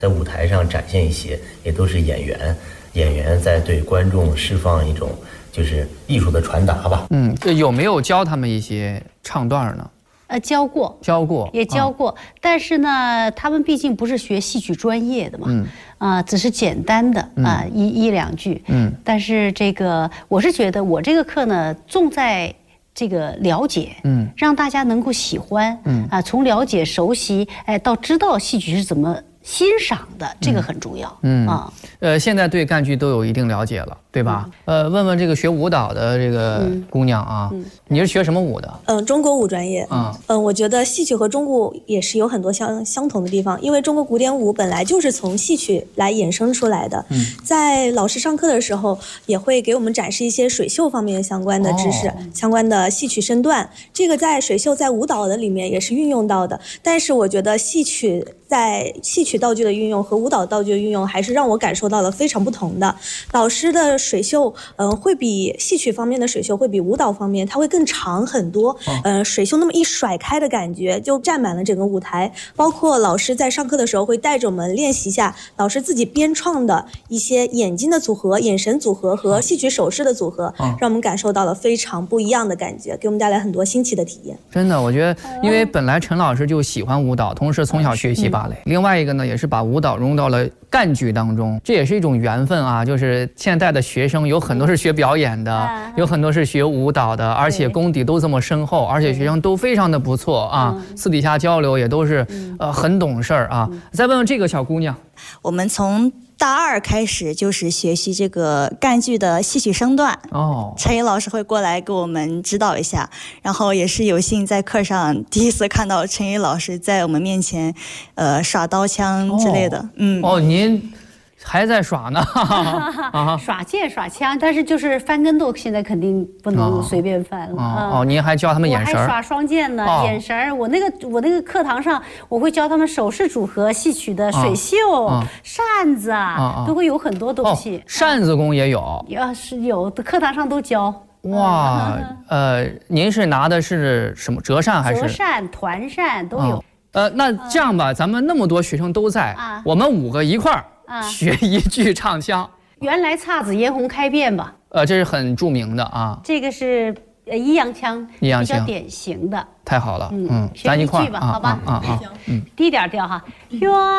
在舞台上展现一些，也都是演员在对观众释放一种就是艺术的传达吧。 有没有教他们一些唱段呢？ 教过，也教过，但是呢，他们毕竟不是学戏曲专业的嘛，只是简单的一两句，但是这个我是觉得我这个课呢，重在这个了解，让大家能够喜欢，从了解熟悉，到知道戏曲是怎么欣赏的，这个很重要， 现在对赣剧都有一定了解了，对吧？问问这个学舞蹈的这个姑娘啊，你是学什么舞的？ 中国舞专业。我觉得戏曲和中国舞也是有很多相同的地方，因为中国古典舞本来就是从戏曲来衍生出来的。在老师上课的时候，也会给我们展示一些水袖方面相关的知识，相关的戏曲身段。这个在水袖在舞蹈的里面也是运用到的，但是我觉得戏曲道具的运用和舞蹈道具的运用，还是让我感受到了非常不同的。老师的水袖，会比戏曲方面的水袖会比舞蹈方面它会更长很多。水袖那么一甩开的感觉，就占满了整个舞台。包括老师在上课的时候会带着我们练习一下老师自己编创的一些眼睛的组合、眼神组合和戏曲手势的组合，让我们感受到了非常不一样的感觉，给我们带来很多新奇的体验。 真的，我觉得，因为本来陈老师就喜欢舞蹈，同时从小学习芭蕾。另外一个呢，也是把舞蹈融入到了赣剧当中，这也是一种缘分啊。就是现在的学生有很多是学表演的，有很多是学舞蹈的，而且功底都这么深厚，而且学生都非常的不错啊。私底下交流也都是很懂事儿啊。再问问这个小姑娘， 我们从大2开始就是学习这个赣剧的戏曲声段陈怡老师会过来给我们指导一下，然后也是有幸在课上第一次看到陈怡老师在我们面前耍刀枪之类的。 您还在耍呢耍剑耍枪，但是就是翻跟斗现在肯定不能随便翻了。 您还教他们眼神， 我还耍双剑呢，眼神。我那个课堂上，我会教他们手势组合、戏曲的水袖、扇子都会有很多东西。 扇子功也有， 是有的，课堂上都教。 哇，您是拿的是什么折扇还是？ 折扇、团扇都有。 那这样吧，咱们那么多学生都在，我们5个一块儿学一句唱腔。 原来姹紫嫣红开遍吧。 这是很著名的啊。 这个是弋阳腔，比较典型的。 太好了， 咱一块儿吧，好吧。低点调哈。